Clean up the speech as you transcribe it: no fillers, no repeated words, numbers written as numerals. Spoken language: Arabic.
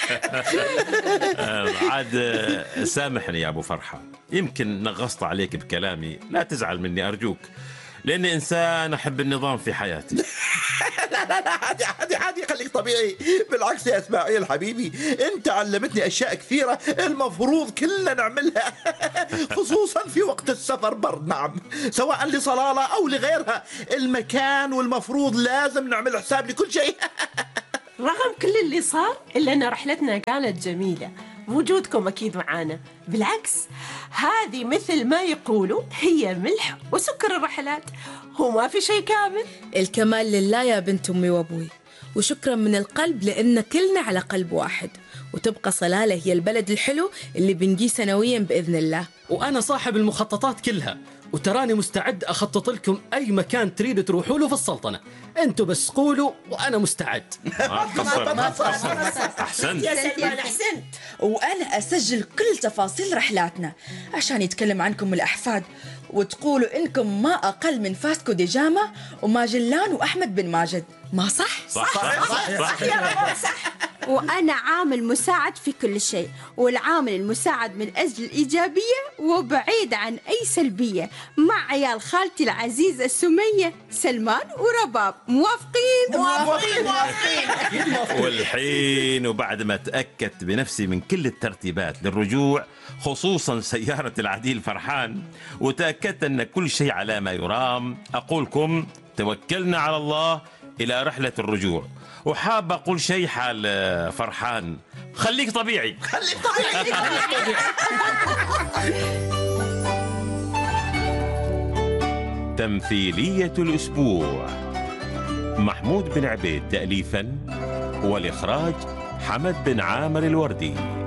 عاد سامحني يا أبو فرحة، يمكن نغصت عليك بكلامي، لا تزعل مني أرجوك، لأني إنسان أحب النظام في حياتي. لا عادي خليك طبيعي. بالعكس يا اسماعيل حبيبي، انت علمتني اشياء كثيرة المفروض كلنا نعملها خصوصا في وقت السفر برد. نعم، سواء لصلالة او لغيرها، المكان والمفروض لازم نعمل حساب لكل شيء. رغم كل اللي صار إلا أن رحلتنا كانت جميلة، وجودكم أكيد معانا. بالعكس، هذه مثل ما يقولوا هي ملح وسكر الرحلات، هو ما في شيء كامل. الكمال لله يا بنت أمي وأبوي، وشكرا من القلب لأن كلنا على قلب واحد، وتبقى صلالة هي البلد الحلو اللي بنجي سنويا بإذن الله. وأنا صاحب المخططات كلها، وتراني مستعد أخطط لكم أي مكان تريدوا تروحوا له في السلطنة. أنتوا بس قولوا وأنا مستعد. أحسنت يا سليمان، أحسنت. وأنا أسجل كل تفاصيل رحلاتنا عشان يتكلم عنكم الأحفاد، وتقولوا إنكم ما أقل من فاسكو دي جاما وماجلان وأحمد بن ماجد. ما صح؟ صح يا رب صح. وأنا عامل مساعد في كل شيء، والعامل المساعد من أجل الإيجابية وبعيد عن أي سلبية، مع عيال خالتي العزيزة سمية، سلمان ورباب. موافقين؟ والحين وبعد ما تأكدت بنفسي من كل الترتيبات للرجوع، خصوصا سيارة العديل فرحان، وتأكدت أن كل شيء على ما يرام، أقولكم توكلنا على الله إلى رحلة الرجوع. وحاب أقول شيء حال فرحان، خليك طبيعي. تمثيلية الأسبوع، محمود بن عبيد تأليفا، والإخراج حمد بن عامر الوردي.